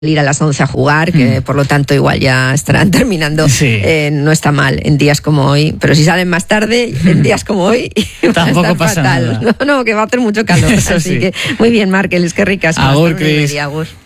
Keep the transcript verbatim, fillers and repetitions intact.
ir a las once a jugar, que mm. por lo tanto igual ya estarán terminando. Sí. Eh, no está mal en días como hoy, pero si salen más tarde, en días como hoy, tampoco va a estar pasa fatal. nada. No, no, que va a hacer mucho calor. Así sí. que muy bien, Markel, es que ricas. Agur, Cris. Agur.